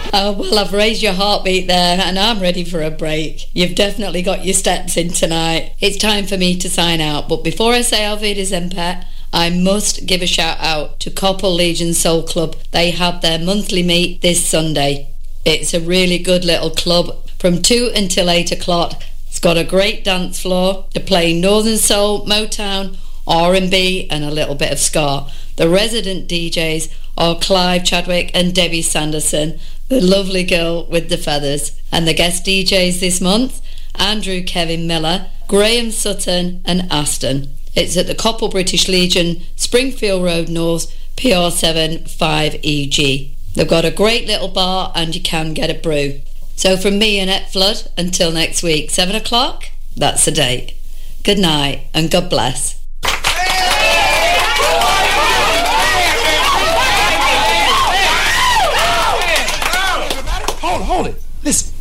Oh, well, I've raised your heartbeat there and I'm ready for a break. You've definitely got your steps in tonight. It's time for me to sign out, but before I say Auf Wiedersehen, Pet, I must give a shout out to Couples Legion Soul Club. They have their monthly meet this Sunday. It's a really good little club from 2 until 8 o'clock. It's got a great dance floor. They're playing Northern Soul, Motown, R&B and a little bit of ska. The resident DJs are Clive Chadwick and Debbie Sanderson, the lovely girl with the feathers. And the guest DJs this month, Andrew Kevin Miller, Graham Sutton and Aston. It's at the Couples British Legion, Springfield Road North, PR7 5EG. They've got a great little bar and you can get a brew. So from me, Annette Flood, until next week, 7 o'clock, that's the date. Good night and God bless. Hold it. Listen.